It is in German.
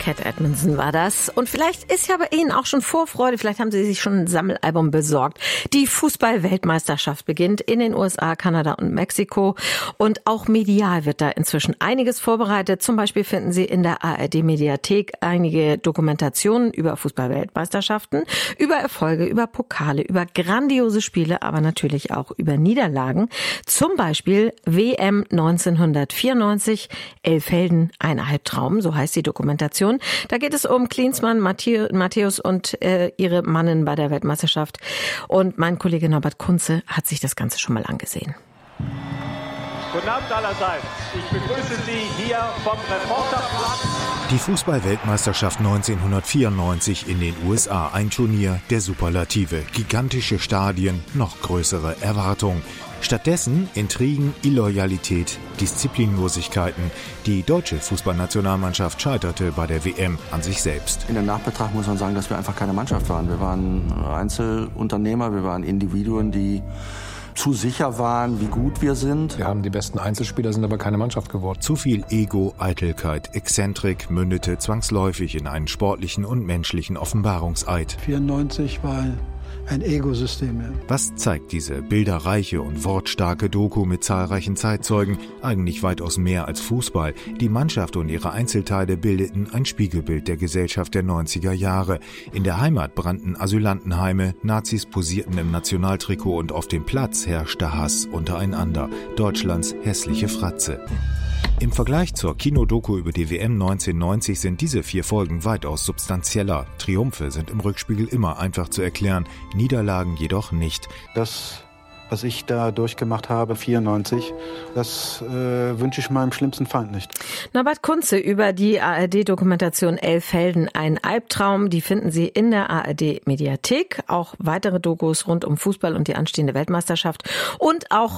Cat Edmondson war das. Und vielleicht ist ja bei Ihnen auch schon Vorfreude, vielleicht haben Sie sich schon ein Sammelalbum besorgt. Die Fußball-Weltmeisterschaft beginnt in den USA, Kanada und Mexiko. Und auch medial wird da inzwischen einiges vorbereitet. Zum Beispiel finden Sie in der ARD-Mediathek einige Dokumentationen über Fußball-Weltmeisterschaften, über Erfolge, über Pokale, über grandiose Spiele, aber natürlich auch über Niederlagen. Zum Beispiel WM 1994, Elfhelden, ein Albtraum, so heißt die Dokumentation. Da geht es um Klinsmann, Matthäus und ihre Mannen bei der Weltmeisterschaft. Und mein Kollege Norbert Kunze hat sich das Ganze schon mal angesehen. Guten Abend allerseits. Ich begrüße Sie hier vom Reporterplatz. Die Fußball-Weltmeisterschaft 1994 in den USA. Ein Turnier der Superlative. Gigantische Stadien, noch größere Erwartungen. Stattdessen Intrigen, Illoyalität, Disziplinlosigkeiten. Die deutsche Fußballnationalmannschaft scheiterte bei der WM an sich selbst. In der Nachbetracht muss man sagen, dass wir einfach keine Mannschaft waren. Wir waren Einzelunternehmer, wir waren Individuen, die zu sicher waren, wie gut wir sind. Wir haben die besten Einzelspieler, sind aber keine Mannschaft geworden. Zu viel Ego, Eitelkeit, Exzentrik mündete zwangsläufig in einen sportlichen und menschlichen Offenbarungseid. 94 war ein Ego-System. Ja. Was zeigt diese bilderreiche und wortstarke Doku mit zahlreichen Zeitzeugen? Eigentlich weitaus mehr als Fußball. Die Mannschaft und ihre Einzelteile bildeten ein Spiegelbild der Gesellschaft der 90er Jahre. In der Heimat brannten Asylantenheime, Nazis posierten im Nationaltrikot und auf dem Platz herrschte Hass untereinander. Deutschlands hässliche Fratze. Im Vergleich zur Kinodoku über die WM 1990 sind diese 4 Folgen weitaus substanzieller. Triumphe sind im Rückspiegel immer einfach zu erklären, Niederlagen jedoch nicht. Das, was ich da durchgemacht habe, 94, das wünsche ich meinem schlimmsten Feind nicht. Norbert Kunze über die ARD-Dokumentation Elfhelden, ein Albtraum. Die finden Sie in der ARD-Mediathek. Auch weitere Dokus rund um Fußball und die anstehende Weltmeisterschaft. Und auch